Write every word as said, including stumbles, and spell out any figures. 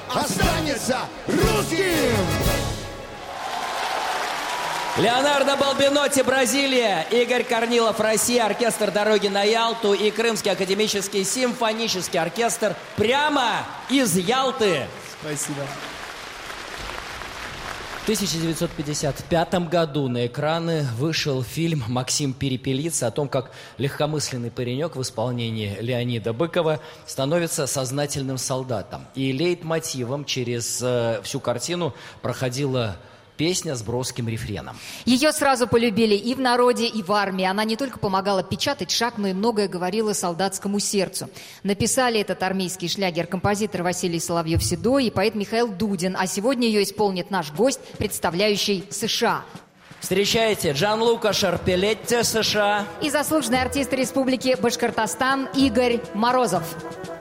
останется русским. Леонардо Балбинотти, Бразилия, Игорь Корнилов, Россия, оркестр «Дороги на Ялту» и Крымский академический симфонический оркестр прямо из Ялты. Спасибо. В тысяча девятьсот пятьдесят пятом году на экраны вышел фильм «Максим Перепелица» о том, как легкомысленный паренек в исполнении Леонида Быкова становится сознательным солдатом. И лейтмотивом через э, всю картину проходила песня с броским рефреном. Ее сразу полюбили и в народе, и в армии. Она не только помогала печатать шаг, но и многое говорила солдатскому сердцу. Написали этот армейский шлягер композитор Василий Соловьев-Седой и поэт Михаил Дудин. А сегодня ее исполнит наш гость, представляющий США. Встречайте, Джанлука Шарпелетти, США. И заслуженный артист Республики Башкортостан Игорь Морозов.